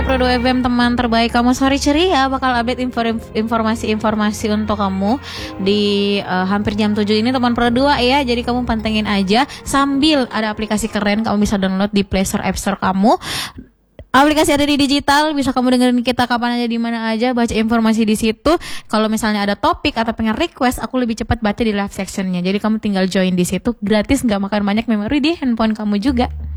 Pro 2 FM, teman terbaik kamu sore ceria, bakal update informasi-informasi untuk kamu di hampir jam 7 ini teman Pro 2 ya. Jadi kamu pantengin aja sambil ada aplikasi keren kamu bisa download di Play Store, App Store kamu. Aplikasi ada di digital, bisa kamu dengerin kita kapan aja di mana aja, baca informasi di situ. Kalau misalnya ada topik atau pengen request, aku lebih cepat baca di live sectionnya. Jadi kamu tinggal join di situ, gratis, nggak makan banyak memori di handphone kamu juga.